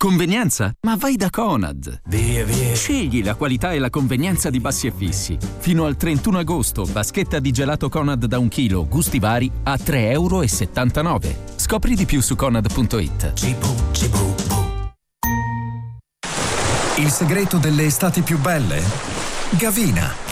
Convenienza? Ma vai da Conad! Via. Scegli la qualità e la convenienza di Bassi e Fissi. Fino al 31 agosto, vaschetta di gelato Conad da 1 chilo, gusti vari, a €3,79. Scopri di più su Conad.it. Il segreto delle estati più belle? Gavina.